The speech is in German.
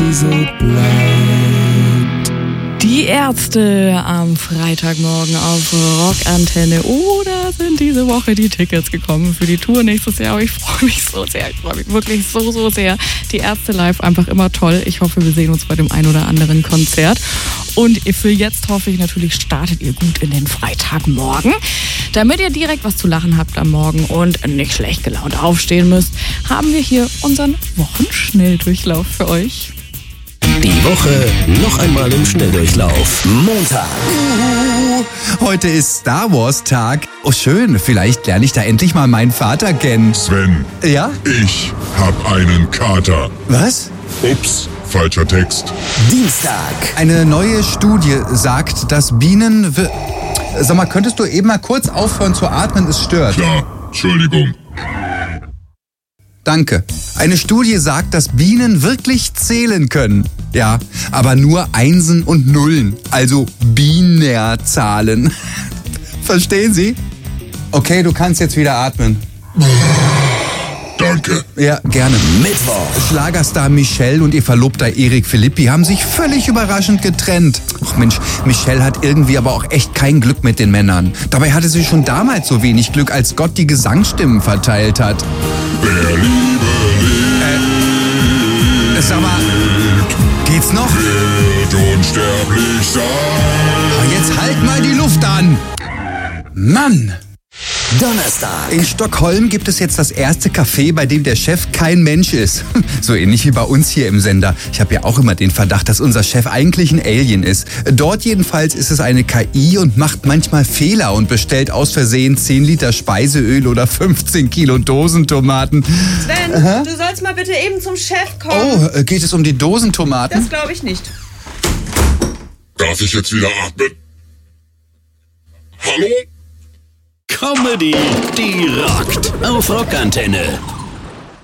sie so bleibt. Die Ärzte am Freitagmorgen auf Rockantenne. Oder sind diese Woche die Tickets gekommen für die Tour nächstes Jahr? Ich freue mich so sehr. Ich freue mich wirklich so sehr. Die Ärzte live einfach immer toll. Ich hoffe, wir sehen uns bei dem ein oder anderen Konzert. Und für jetzt hoffe ich natürlich, startet ihr gut in den Freitagmorgen. Damit ihr direkt was zu lachen habt am Morgen und nicht schlecht gelaunt aufstehen müsst, haben wir hier unseren Wochenschnelldurchlauf für euch. Die Woche noch einmal im Schnelldurchlauf. Montag. Heute ist Star Wars Tag. Oh schön, vielleicht lerne ich da endlich mal meinen Vater kennen. Sven, Ja? ich hab einen Kater. Was? Ups, falscher Text. Dienstag. Eine neue Studie sagt, dass Bienen... Sag mal, könntest du eben mal kurz aufhören zu atmen? Es stört. Klar, Entschuldigung. Danke. Eine Studie sagt, dass Bienen wirklich zählen können. Ja, aber nur Einsen und Nullen, also Binärzahlen. Verstehen Sie? Okay, du kannst jetzt wieder atmen. Danke. Ja, gerne. Mittwoch. Schlagerstar Michelle und ihr Verlobter Erik Philippi haben sich völlig überraschend getrennt. Ach Mensch, Michelle hat irgendwie aber auch echt kein Glück mit den Männern. Dabei hatte sie schon damals so wenig Glück, als Gott die Gesangsstimmen verteilt hat. Wer Liebe Sag mal, geht's noch? wird unsterblich sein. Jetzt halt mal die Luft an. Mann! Donnerstag. In Stockholm gibt es jetzt das erste Café, bei dem der Chef kein Mensch ist. So ähnlich wie bei uns hier im Sender. Ich habe ja auch immer den Verdacht, dass unser Chef eigentlich ein Alien ist. Dort jedenfalls ist es eine KI und macht manchmal Fehler und bestellt aus Versehen 10 Liter Speiseöl oder 15 Kilo Dosentomaten. Sven, du sollst mal bitte eben zum Chef kommen. Oh, geht es um die Dosentomaten? Das glaube ich nicht. Darf ich jetzt wieder atmen? Hallo? Comedy, die rockt. Auf Rockantenne.